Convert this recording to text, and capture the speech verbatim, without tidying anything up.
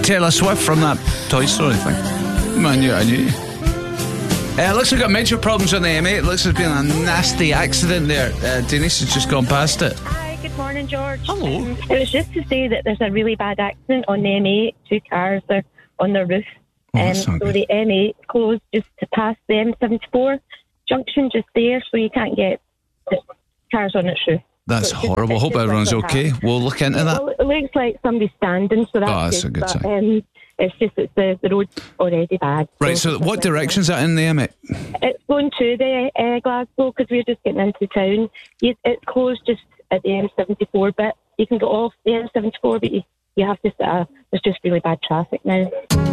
Taylor Swift from that Toy Story thing. I knew, I knew. Uh, it looks like we've got major problems on the M eight. It looks like there's been a nasty accident there. Uh, Denise has just gone past it. Hi, good morning, George. Hello. Um, it was just to say that there's a really bad accident on the M eight. Two cars are on the roof. Oh, um, that's so not good. the M eight closed just to pass the M seventy-four junction just there, so you can't get the cars on its roof. That's So it's just- horrible. it's Hope just everyone's like what okay. happened. We'll look into that. Well, it looks like somebody's standing, so that's, Oh, that's good, a good but, sign. Um, it's just that the, the road's already bad. Right, so what direction's that in the M eight? It's going to the uh, Glasgow because we're just getting into town. You- It's closed just at the M seventy-four bit. You can go off the M seventy-four, but you, you have to. Uh, there's just really bad traffic now.